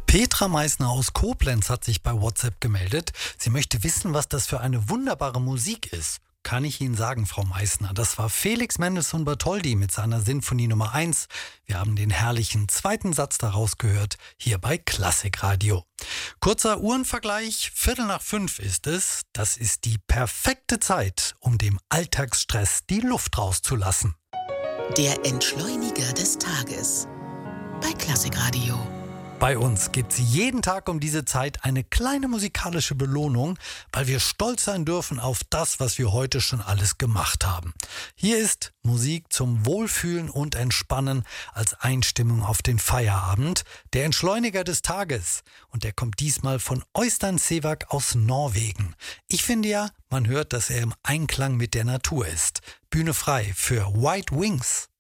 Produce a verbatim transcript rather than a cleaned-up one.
Petra Meißner aus Koblenz hat sich bei WhatsApp gemeldet. Sie möchte wissen, was das für eine wunderbare Musik ist. Kann ich Ihnen sagen, Frau Meißner, das war Felix Mendelssohn Bartholdy mit seiner Sinfonie Nummer eins. Wir haben den herrlichen zweiten Satz daraus gehört, hier bei Klassikradio. Kurzer Uhrenvergleich, Viertel nach fünf ist es. Das ist die perfekte Zeit, um dem Alltagsstress die Luft rauszulassen. Der Entschleuniger des Tages bei Klassikradio. Bei uns gibt es jeden Tag um diese Zeit eine kleine musikalische Belohnung, weil wir stolz sein dürfen auf das, was wir heute schon alles gemacht haben. Hier ist Musik zum Wohlfühlen und Entspannen als Einstimmung auf den Feierabend. Der Entschleuniger des Tages. Und der kommt diesmal von Øystein Sevak aus Norwegen. Ich finde ja, man hört, dass er im Einklang mit der Natur ist. Bühne frei für White Wings.